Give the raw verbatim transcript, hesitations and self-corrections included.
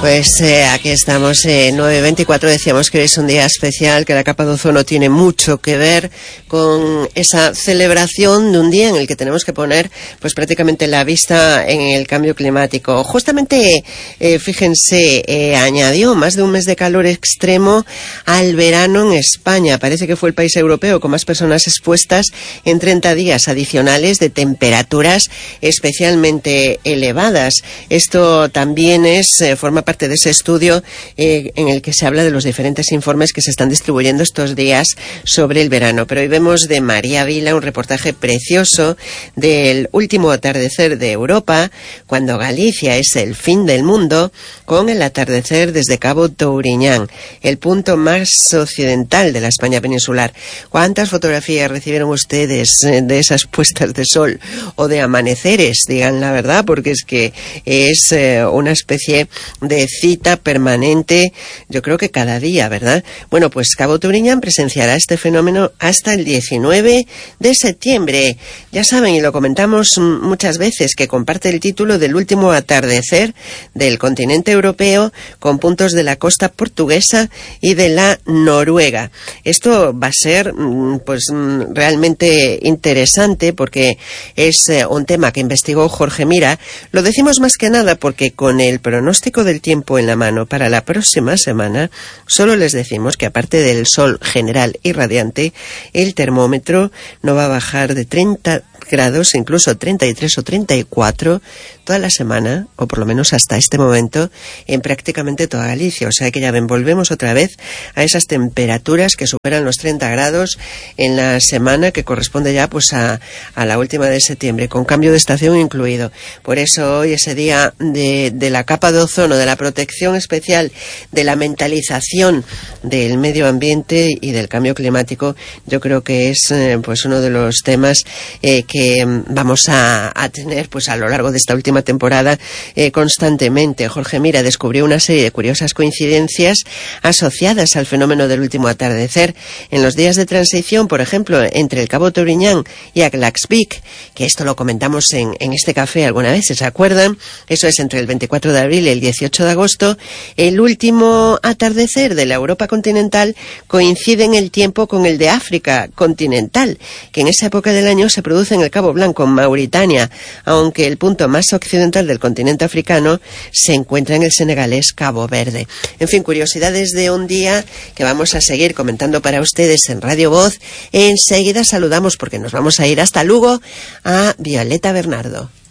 Pues eh, aquí estamos, eh, nueve veinticuatro, decíamos que es un día especial, que la capa de ozono tiene mucho que ver con esa celebración de un día en el que tenemos que poner pues prácticamente la vista en el cambio climático. Justamente, eh, fíjense, eh, añadió más de un mes de calor extremo al verano en España. Parece que fue el país europeo con más personas expuestas en treinta días adicionales de temperaturas especialmente elevadas. Esto también es, eh, forma parte de ese estudio eh, en el que se habla de los diferentes informes que se están distribuyendo estos días sobre el verano. Pero hoy vemos de María Vila un reportaje precioso del último atardecer de Europa, cuando Galicia es el fin del mundo, con el atardecer desde Cabo Touriñán, el punto más occidental de la España peninsular. ¿Cuántas fotografías recibieron ustedes de esas puestas de sol o de amaneceres? Digan la verdad, porque es que es eh, una especie de cita permanente, yo creo que cada día, ¿verdad? Bueno, pues Cabo Touriñán presenciará este fenómeno hasta el diecinueve de septiembre. Ya saben, y lo comentamos muchas veces, que comparte el título del último atardecer del continente europeo con puntos de la costa portuguesa y de la Noruega. Esto va a ser pues realmente interesante porque es eh, un tema que investigó Jorge Mira. Lo decimos más que nada porque con el pronóstico del tiempo en la mano para la próxima semana, solo les decimos que aparte del sol general y radiante, el termómetro no va a bajar de treinta grados, incluso treinta y tres o treinta y cuatro toda la semana, o por lo menos hasta este momento, en prácticamente toda Galicia. O sea que ya ven, volvemos otra vez a esas temperaturas que superan los treinta grados en la semana que corresponde ya pues a, a la última de septiembre, con cambio de estación incluido. Por eso hoy, ese día de, de la capa de ozono, de la protección especial, de la mentalización del medio ambiente y del cambio climático, yo creo que es eh, pues uno de los temas eh, que vamos a, a tener pues a lo largo de esta última temporada eh, constantemente. Jorge Mira descubrió una serie de curiosas coincidencias asociadas al fenómeno del último atardecer en los días de transición, por ejemplo, entre el Cabo Touriñán y Aglaxvik, que esto lo comentamos en, en este café alguna vez, ¿se acuerdan? Eso es entre el veinticuatro de abril y el dieciocho de agosto. El último atardecer de la Europa continental coincide en el tiempo con el de África continental, que en esa época del año se produce en el Cabo Blanco, en Mauritania, aunque el punto más occidental del continente africano se encuentra en el senegalés Cabo Verde. En fin, curiosidades de un día que vamos a seguir comentando para ustedes en Radio Voz. Enseguida saludamos, porque nos vamos a ir hasta Lugo, a Violeta Bernardo.